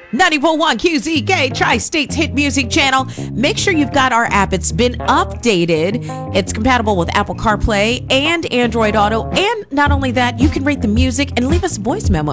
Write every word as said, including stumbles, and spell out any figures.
ninety point one Q Z K, Tri-State's hit music channel. Make sure you've got our app. It's been updated. It's compatible with Apple CarPlay and Android Auto. And not only that, you can rate the music and leave us a voice memo.